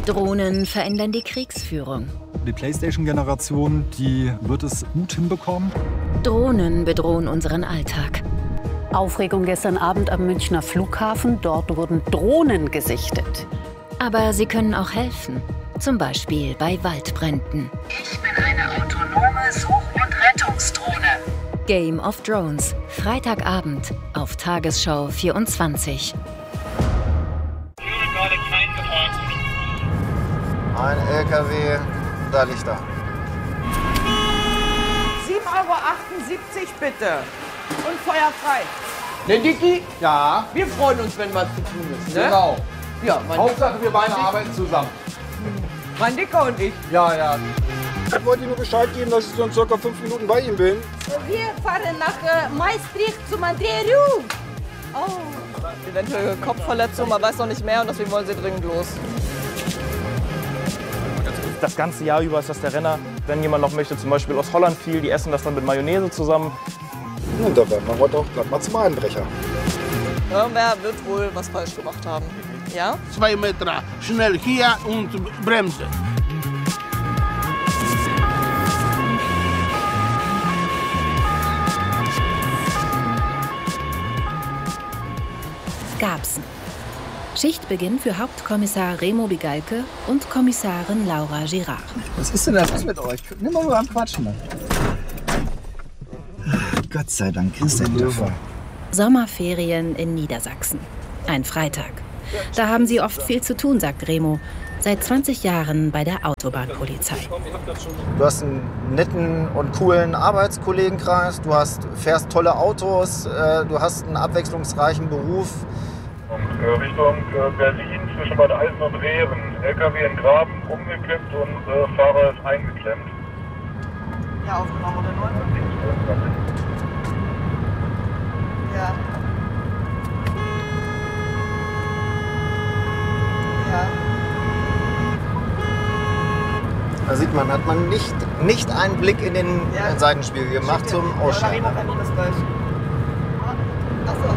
Drohnen verändern die Kriegsführung. Die PlayStation-Generation, die wird es gut hinbekommen. Drohnen bedrohen unseren Alltag. Aufregung gestern Abend am Münchner Flughafen. Dort wurden Drohnen gesichtet. Aber sie können auch helfen. Zum Beispiel bei Waldbränden. Ich bin eine autonome Such- und Rettungsdrohne. Game of Drones. Freitagabend auf Tagesschau 24. Ein LKW, da liegt er. 7,78 € bitte. Und feuerfrei. Ne, Dicky? Ja. Wir freuen uns, wenn was zu tun ist, ne? Genau. Ja, Hauptsache, wir beide arbeiten zusammen. Mein Dicker und ich. Ja, ja. Ich wollte Ihnen nur Bescheid geben, dass ich so in circa 5 Minuten bei Ihnen bin. Wir fahren nach Maastricht zum Andreru. Oh. Eventuell Kopfverletzung, man weiß noch nicht mehr und deswegen wollen sie dringend los. Das ganze Jahr über ist das der Renner. Wenn jemand noch möchte, zum Beispiel aus Holland viel, die essen das dann mit Mayonnaise zusammen. Und da werden wir heute auch glatt mal zum Einbrecher. Irgendwer wird wohl was falsch gemacht haben. Ja? 2 Meter schnell hier und bremsen. Garbsen. Schichtbeginn für Hauptkommissar Remo Bigalke und Kommissarin Laura Girard. Was ist denn da los mit euch? Nimm mal nur am Quatschen. Gott sei Dank, Christian Dörfer. Sommerferien in Niedersachsen. Ein Freitag. Da haben sie oft viel zu tun, sagt Remo. Seit 20 Jahren bei der Autobahnpolizei. Du hast einen netten und coolen Arbeitskollegenkreis, fährst tolle Autos, du hast einen abwechslungsreichen Beruf. Und Richtung Berlin zwischen Bad Eisen und Rehren. LKW in Graben umgekippt und Fahrer ist eingeklemmt. Ja, aufgenommen oder 9? Ja. Ja. Da sieht man, hat man nicht einen Blick in den Seitenspiegel gemacht zum Aussteigen. Ja, das gleich. Achso.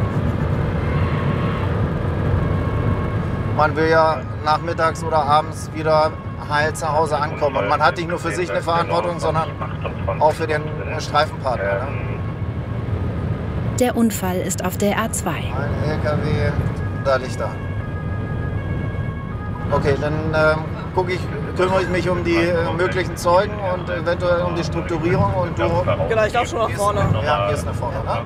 Man will ja nachmittags oder abends wieder heil zu Hause ankommen. Und man hat nicht nur für sich eine Verantwortung, sondern auch für den Streifenpartner. Ne? Der Unfall ist auf der A2. Ein LKW, da liegt er. Okay, dann kümmere ich mich um die möglichen Zeugen und eventuell um die Strukturierung. Und du genau, ich darf schon nach vorne. Ja, gehst nach vorne. Ne?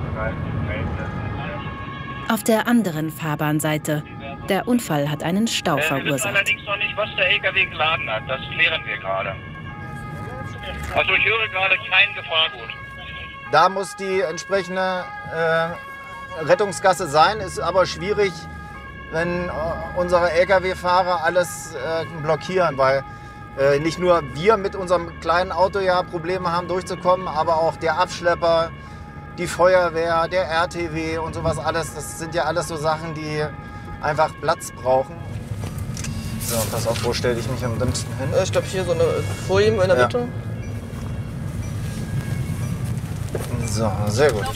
Auf der anderen Fahrbahnseite. Der Unfall hat einen Stau verursacht. Wir wissen allerdings noch nicht, was der LKW geladen hat. Das klären wir gerade. Also ich höre gerade kein Gefahrgut. Da muss die entsprechende Rettungsgasse sein. Ist aber schwierig, wenn unsere Lkw-Fahrer alles blockieren, weil nicht nur wir mit unserem kleinen Auto ja Probleme haben durchzukommen, aber auch der Abschlepper, die Feuerwehr, der RTW und sowas alles. Das sind ja alles so Sachen, die einfach Platz brauchen. So, pass auf, wo stelle ich mich am dümmsten hin? Ich glaube hier so eine Folie in der Mitte. So, sehr gut.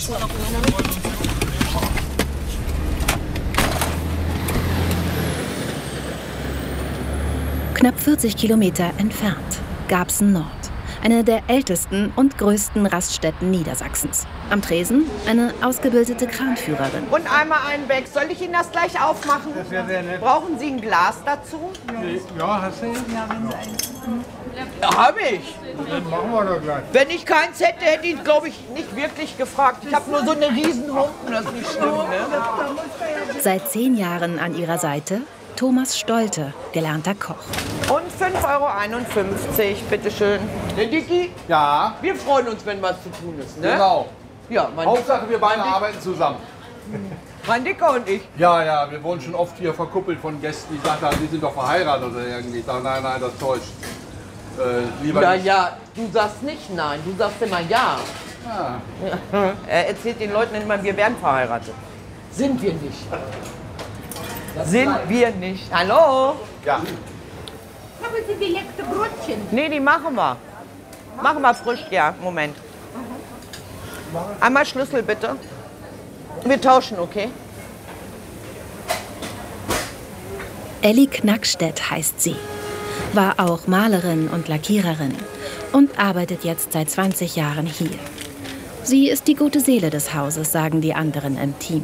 Knapp 40 Kilometer entfernt. Garbsen Nord. Eine der ältesten und größten Raststätten Niedersachsens. Am Tresen eine ausgebildete Kranführerin. Und einmal einen weg. Soll ich Ihnen das gleich aufmachen? Das wäre sehr nett. Brauchen Sie ein Glas dazu? Ja, hast du? Ja, wenn Sie einen. Ja, habe ich. Dann machen wir doch gleich. Wenn ich keins hätte, hätte ich, glaube ich, nicht wirklich gefragt. Ich habe nur so eine Riesenhumpen, das ist nicht schlimm, ne? Seit 10 Jahren an ihrer Seite Thomas Stolte, gelernter Koch. Und 5,51 €, bitteschön. Der Dicky? Ja. Wir freuen uns, wenn was zu tun ist, ne? Genau. Ja, Hauptsache, wir beide arbeiten zusammen. Mein Dicker und ich. Ja, ja, wir wurden schon oft hier verkuppelt von Gästen, die sagten, die sind doch verheiratet oder irgendwie. Ich sage, nein, nein, das täuscht. Lieber Ja, nicht. ja, du sagst nicht nein, du sagst immer ja. Ja. Er erzählt den Leuten immer, wir werden verheiratet. Sind wir nicht. Sind wir nicht. Hallo? Ja. Haben Sie belegte Brötchen? Nee, die machen wir. Machen wir frisch, ja. Moment. Einmal Schlüssel bitte. Wir tauschen, okay? Elli Knackstedt heißt sie, war auch Malerin und Lackiererin und arbeitet jetzt seit 20 Jahren hier. Sie ist die gute Seele des Hauses, sagen die anderen im Team.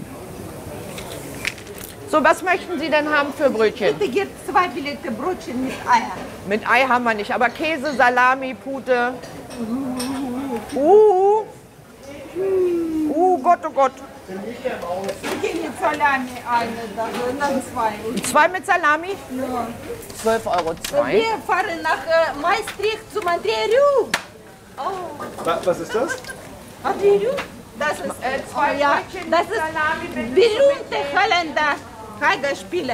So, was möchten Sie denn haben für Brötchen? Bitte gibt 2 belegte Brötchen mit Eier. Mit Ei haben wir nicht, aber Käse, Salami, Pute. Gott, oh Gott. Bitte mit Salami eine, dann 2. 2 mit Salami? Ja. 12,02 €. Wir fahren nach Maastricht zum Andreru. Oh. Was ist das? Andreru? Das ist, das ist berühmte Holländer Hagerspiele.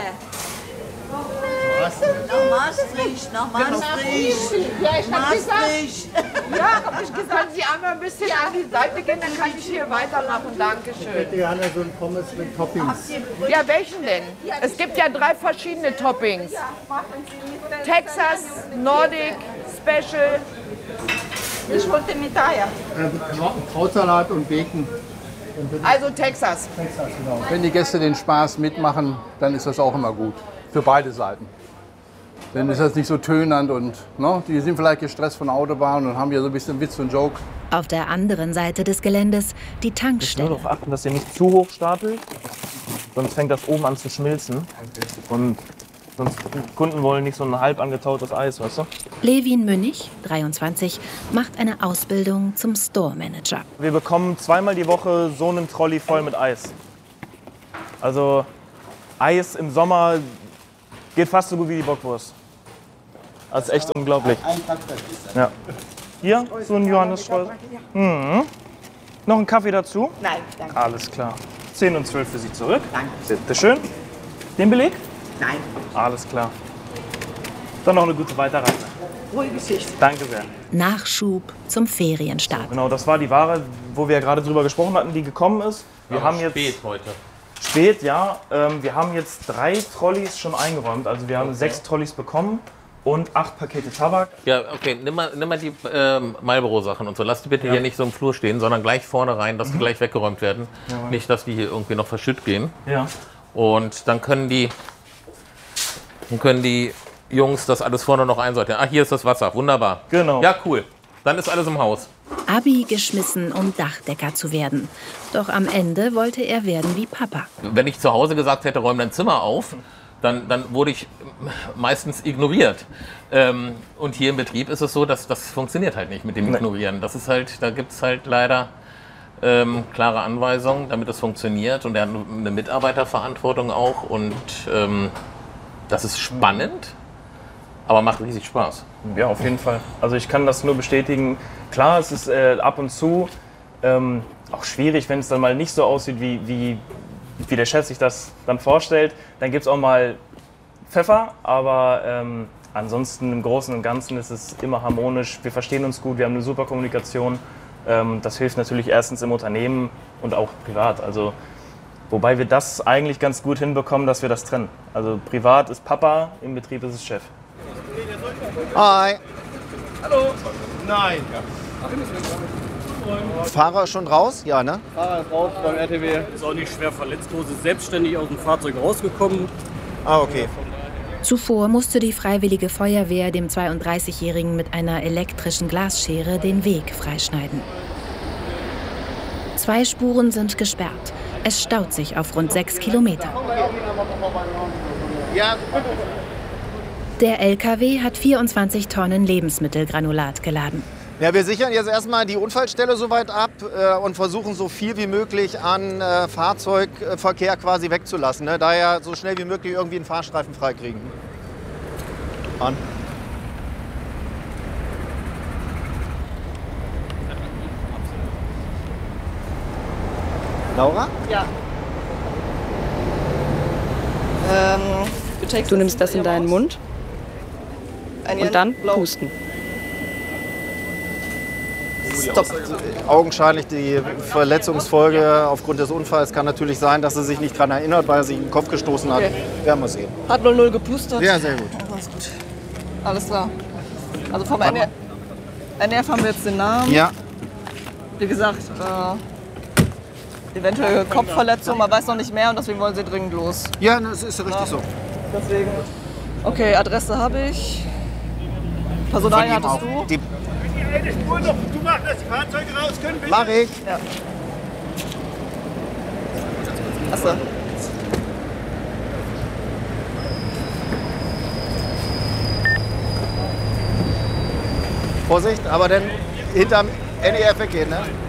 Nach Maastricht. Ja, ich hab gesagt. Ja, hab ich gesagt. Können Sie einmal ein bisschen an die Seite gehen, dann kann ich hier weitermachen. Dankeschön. Ich hätte gerne so einen Pommes mit Toppings. Ja, welchen denn? Es gibt ja 3 verschiedene Toppings. Texas, Nordic, Special. Ich wollte mit Eier. Krautsalat und Bacon. Also Texas. Texas, genau. Wenn die Gäste den Spaß mitmachen, dann ist das auch immer gut. Für beide Seiten. Dann ist das nicht so tönend und die sind vielleicht gestresst von der Autobahn und haben hier so ein bisschen Witz und Joke. Auf der anderen Seite des Geländes die Tankstelle. Nur darauf achten, dass ihr nicht zu hoch stapelt, sonst fängt das oben an zu schmilzen. Und sonst Kunden wollen nicht so ein halb angetautes Eis, weißt du? Levin Münnig, 23, macht eine Ausbildung zum Store Manager. Wir bekommen 2-mal die Woche so einen Trolley voll mit Eis. Also Eis im Sommer geht fast so gut wie die Bockwurst. Das ist echt unglaublich. Ja. Hier, so ein Johannisstreusel. Mhm. Noch ein Kaffee dazu? Nein, danke. Alles klar. 10 und 12 für Sie zurück. Danke. Bitte schön. Den Beleg? Nein. Alles klar. Dann noch eine gute Weiterreise. Ruhige Sicht. Danke sehr. Nachschub zum Ferienstart. Genau, das war die Ware, wo wir ja gerade drüber gesprochen hatten, die gekommen ist. Wir haben jetzt spät heute. Spät, ja. Wir haben jetzt 3 Trolleys schon eingeräumt. Also wir haben 6 Trolleys bekommen und 8 Pakete Tabak. Ja, okay, nimm mal die Marlboro-Sachen und so. Lass die bitte hier nicht so im Flur stehen, sondern gleich vorne rein, dass die gleich weggeräumt werden. Jawohl. Nicht, dass die hier irgendwie noch verschütt gehen. Ja. Und dann können die Jungs das alles vorne noch einsortieren. Ach, hier ist das Wasser. Wunderbar. Genau. Ja, cool. Dann ist alles im Haus. Abi geschmissen, um Dachdecker zu werden. Doch am Ende wollte er werden wie Papa. Wenn ich zu Hause gesagt hätte, räum dein Zimmer auf, dann wurde ich meistens ignoriert. Und hier im Betrieb ist es so, dass das funktioniert halt nicht mit dem Ignorieren. Das ist halt, da gibt es halt leider klare Anweisungen, damit es funktioniert. Und er hat eine Mitarbeiterverantwortung auch. Und das ist spannend, aber macht riesig Spaß. Ja, auf jeden Fall. Also ich kann das nur bestätigen. Klar, es ist ab und zu auch schwierig, wenn es dann mal nicht so aussieht, wie der Chef sich das dann vorstellt. Dann gibt es auch mal Pfeffer, aber ansonsten im Großen und Ganzen ist es immer harmonisch. Wir verstehen uns gut, wir haben eine super Kommunikation. Das hilft natürlich erstens im Unternehmen und auch privat. Also, wobei wir das eigentlich ganz gut hinbekommen, dass wir das trennen. Also privat ist Papa, im Betrieb ist es Chef. Hi. Hallo. Nein. Fahrer schon raus? Ja, ne? Fahrer ist raus beim RTW. Ist auch nicht schwer verletzt, ist selbstständig aus dem Fahrzeug rausgekommen. Ah, okay. Zuvor musste die Freiwillige Feuerwehr dem 32-Jährigen mit einer elektrischen Glasschere den Weg freischneiden. 2 Spuren sind gesperrt. Es staut sich auf rund 6 Kilometer. Der LKW hat 24 Tonnen Lebensmittelgranulat geladen. Ja, wir sichern jetzt erstmal die Unfallstelle soweit ab und versuchen so viel wie möglich an Fahrzeugverkehr quasi wegzulassen. Ne? Daher so schnell wie möglich irgendwie einen Fahrstreifen freikriegen. An. Laura? Ja. Du nimmst das in deinen Mund und dann pusten. Stopp. Augenscheinlich die Verletzungsfolge aufgrund des Unfalls kann natürlich sein, dass er sich nicht daran erinnert, weil er sich in den Kopf gestoßen hat. Okay. Werden wir sehen. Hat 00 gepustet? Ja, sehr gut. Alles gut. Alles klar. Also vom NRF haben wir jetzt den Namen. Ja. Wie gesagt, eventuell Kopfverletzung, man weiß noch nicht mehr und deswegen wollen sie dringend los. Ja, das ist richtig so. Deswegen. Okay, Adresse habe ich. Personal hattest du? Die Eine Spur noch zumachen, dass die Fahrzeuge raus können, bitte? mach ich. Ja. Achso. Vorsicht, aber dann hinterm NEF weggehen, ne?